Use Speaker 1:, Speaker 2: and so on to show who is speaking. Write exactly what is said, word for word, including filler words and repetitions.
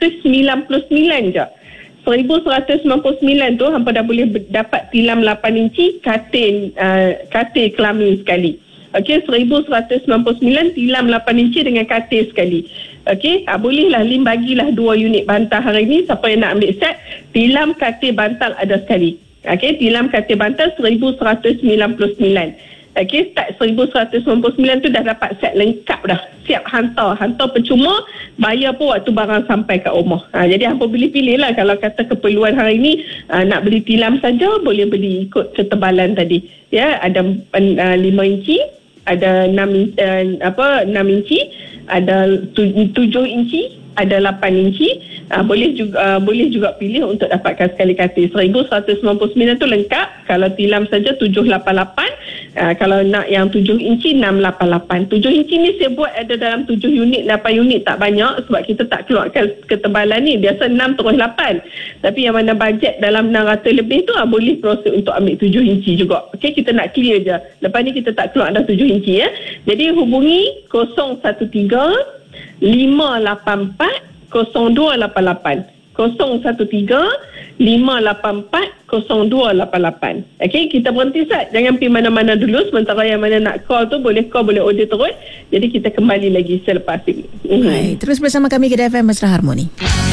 Speaker 1: seratus sembilan puluh sembilan je. seribu seratus sembilan puluh sembilan tu hampa dah boleh dapat tilam lapan inci katil uh, katil kelamin sekali. Okey, seribu seratus sembilan puluh sembilan tilam lapan inci dengan katil sekali. Okey, ha, bolehlah Lim bagilah dua unit bantal hari ni. Siapa yang nak ambil set, tilam katil bantal ada sekali. Okey, tilam katil bantal seribu seratus sembilan puluh sembilan. Okey, start seribu seratus sembilan puluh sembilan tu dah dapat set lengkap dah. Siap hantar. Hantar percuma, bayar pun waktu barang sampai kat rumah. Ha, jadi hampa pilih-pilih lah. Kalau kata keperluan hari ni uh, nak beli tilam saja, boleh beli ikut ketebalan tadi. Ya, ada uh, lima inci, ada enam uh, apa enam inci, ada tujuh inci, ada lapan inci. Uh, boleh juga uh, boleh juga pilih untuk dapatkan sekali katil. seribu seratus sembilan puluh sembilan tu lengkap. Kalau tilam saja tujuh lapan lapan. Uh, kalau nak yang tujuh inci enam lapan lapan. tujuh inci ni saya buat ada dalam tujuh unit, lapan unit, tak banyak sebab kita tak keluarkan ketebalan ni. Biasa enam terus lapan. Tapi yang mana bajet dalam enam ratus lebih tu uh, boleh proses untuk ambil tujuh inci juga. Okey, kita nak clear je. Lepas ni kita tak keluar dah tujuh inci ya. Jadi hubungi kosong satu tiga lima lapan empat kosong dua lapan lapan. kosong satu tiga lima lapan empat kosong dua lapan lapan. Okey, kita berhenti Sat. Jangan pergi mana-mana dulu. Sementara yang mana nak call tu boleh call, boleh order terus. Jadi kita kembali lagi selepas ini.
Speaker 2: Hai, terus bersama kami Kedah F M Mesra Harmoni.